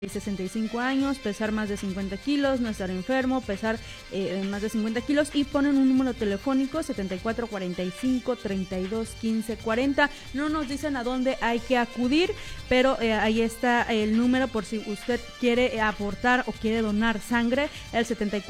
65 años, pesar más de 50 kilos, no estar enfermo, pesar más de 50 kilos y ponen un número telefónico 7445-321540. No nos dicen a dónde hay que acudir, pero ahí está el número por si usted quiere aportar o quiere donar sangre, el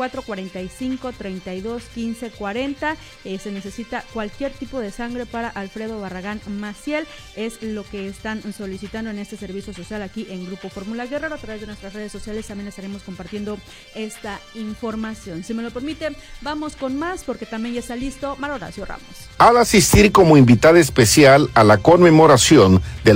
7445-321540. Se necesita cualquier tipo de sangre para Alfredo Barragán Maciel, es lo que están solicitando en este servicio social aquí en Grupo Fórmula Guerrero. A través de nuestras redes sociales también estaremos compartiendo esta información. Si me lo permite, vamos con más porque también ya está listo Mar Horacio Ramos. Al asistir como invitada especial a la conmemoración del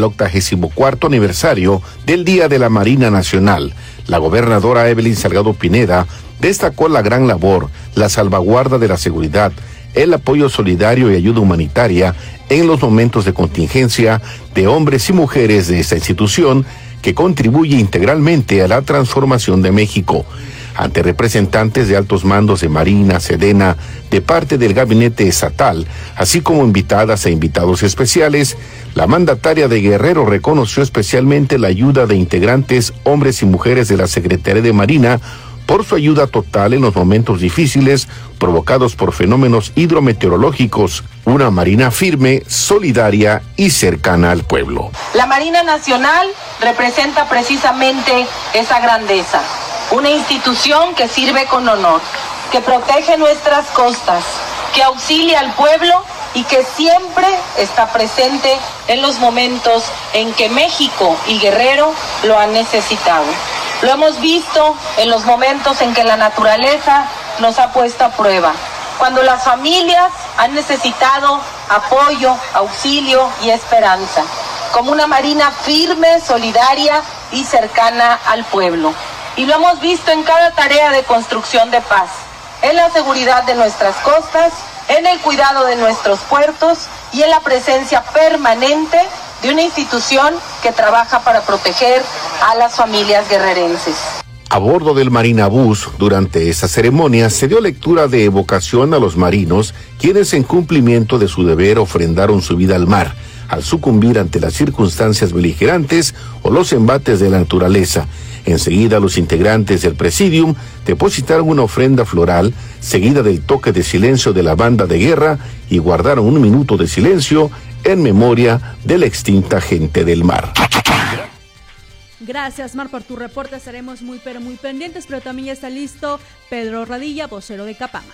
84º aniversario del Día de la Marina Nacional, la gobernadora Evelyn Salgado Pineda destacó la gran labor, la salvaguarda de la seguridad, el apoyo solidario y ayuda humanitaria en los momentos de contingencia de hombres y mujeres de esta institución que contribuye integralmente a la transformación de México. Ante representantes de altos mandos de Marina, Sedena, de parte del gabinete estatal, así como invitadas e invitados especiales, la mandataria de Guerrero reconoció especialmente la ayuda de integrantes, hombres y mujeres de la Secretaría de Marina, por su ayuda total en los momentos difíciles provocados por fenómenos hidrometeorológicos, una Marina firme, solidaria y cercana al pueblo. La Marina Nacional representa precisamente esa grandeza, una institución que sirve con honor, que protege nuestras costas, que auxilia al pueblo y que siempre está presente en los momentos en que México y Guerrero lo han necesitado. Lo hemos visto en los momentos en que la naturaleza nos ha puesto a prueba, cuando las familias han necesitado apoyo, auxilio y esperanza, como una Marina firme, solidaria y cercana al pueblo. Y lo hemos visto en cada tarea de construcción de paz, en la seguridad de nuestras costas, en el cuidado de nuestros puertos y en la presencia permanente de una institución que trabaja para proteger a las familias guerrerenses. A bordo del Marinabús, durante esta ceremonia, se dio lectura de evocación a los marinos, quienes en cumplimiento de su deber ofrendaron su vida al mar, al sucumbir ante las circunstancias beligerantes o los embates de la naturaleza. Enseguida los integrantes del Presidium depositaron una ofrenda floral, seguida del toque de silencio de la banda de guerra, y guardaron un minuto de silencio en memoria de la extinta gente del mar. Gracias, Mar, por tu reporte. Estaremos muy pendientes, pero también ya está listo Pedro Radilla, vocero de Capama.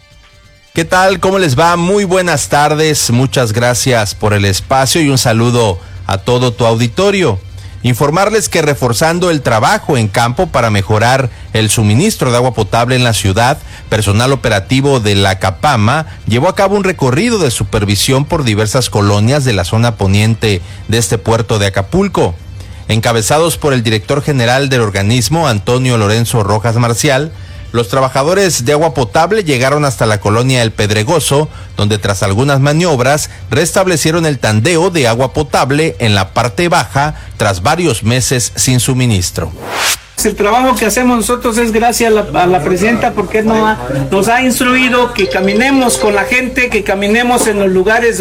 ¿Qué tal? ¿Cómo les va? Muy buenas tardes. Muchas gracias por el espacio y un saludo a todo tu auditorio. Informarles que reforzando el trabajo en campo para mejorar el suministro de agua potable en la ciudad, personal operativo de la Capama llevó a cabo un recorrido de supervisión por diversas colonias de la zona poniente de este puerto de Acapulco. Encabezados por el director general del organismo, Antonio Lorenzo Rojas Marcial, los trabajadores de agua potable llegaron hasta la colonia El Pedregoso, donde tras algunas maniobras restablecieron el tandeo de agua potable en la parte baja tras varios meses sin suministro. El trabajo que hacemos nosotros es gracias a la presidenta, porque nos ha instruido que caminemos con la gente, que caminemos en los lugares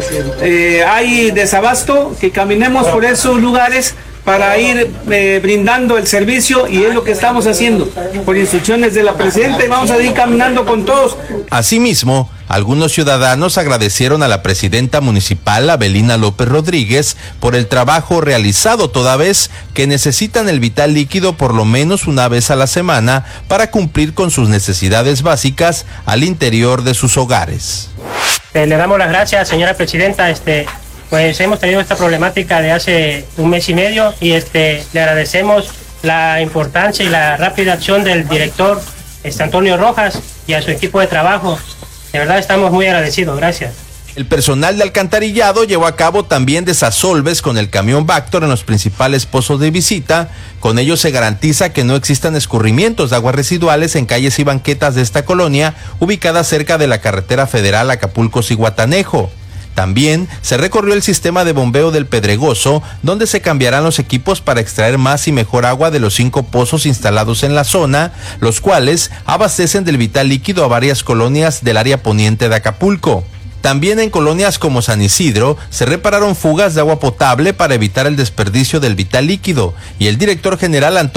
donde hay desabasto, que caminemos por esos lugares para ir brindando el servicio, y es lo que estamos haciendo por instrucciones de la presidenta, y vamos a ir caminando con todos. Asimismo, algunos ciudadanos agradecieron a la presidenta municipal, Abelina López Rodríguez, por el trabajo realizado, toda vez que necesitan el vital líquido por lo menos una vez a la semana para cumplir con sus necesidades básicas al interior de sus hogares. Le damos las gracias, señora presidenta. Pues hemos tenido esta problemática de hace un mes y medio y le agradecemos la importancia y la rápida acción del director Antonio Rojas y a su equipo de trabajo. De verdad estamos muy agradecidos, gracias. El personal de alcantarillado llevó a cabo también desasolves con el camión Vactor en los principales pozos de visita. Con ello se garantiza que no existan escurrimientos de aguas residuales en calles y banquetas de esta colonia, ubicada cerca de la carretera federal Acapulco-Zihuatanejo. También se recorrió el sistema de bombeo del Pedregoso, donde se cambiarán los equipos para extraer más y mejor agua de los 5 pozos instalados en la zona, los cuales abastecen del vital líquido a varias colonias del área poniente de Acapulco. También en colonias como San Isidro se repararon fugas de agua potable para evitar el desperdicio del vital líquido, y el director general Antonio